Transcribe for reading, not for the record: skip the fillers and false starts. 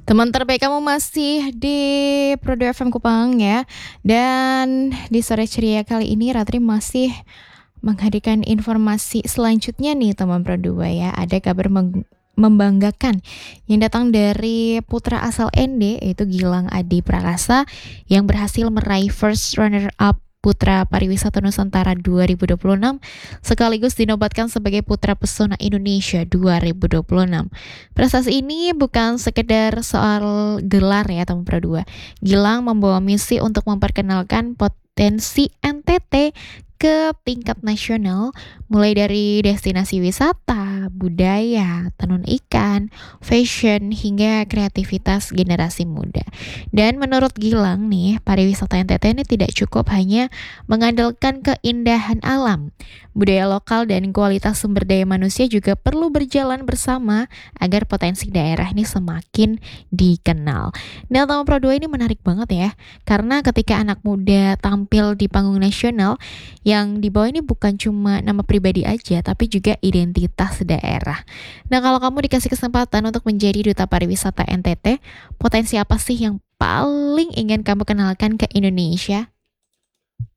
Teman terbaik kamu masih di Prodo FM Kupang ya. Dan di sore ceria kali ini Ratri masih menghadirkan informasi selanjutnya nih teman Prodo ya. Ada kabar membanggakan yang datang dari putra asal ND yaitu Gilang Adi Prakasa yang berhasil meraih first runner up Putra Pariwisata Nusantara 2026 sekaligus dinobatkan sebagai Putra Pesona Indonesia 2026. Prestasi ini bukan sekedar soal gelar ya teman Pro 2. Gilang membawa misi untuk memperkenalkan potensi NTT ke tingkat nasional, mulai dari destinasi wisata, budaya, tenun ikan, fashion, hingga kreativitas generasi muda. Dan menurut Gilang nih, pariwisata NTT ini tidak cukup hanya mengandalkan keindahan alam. Budaya lokal dan kualitas sumber daya manusia juga perlu berjalan bersama agar potensi daerah ini semakin dikenal. Nah, Taman Pro 2 ini menarik banget ya, karena ketika anak muda tampil di panggung nasional, yang dibawa ini bukan cuma nama pribadi aja, tapi juga identitas daerah. Nah, kalau kamu dikasih kesempatan untuk menjadi duta pariwisata NTT, potensi apa sih yang paling ingin kamu kenalkan ke Indonesia?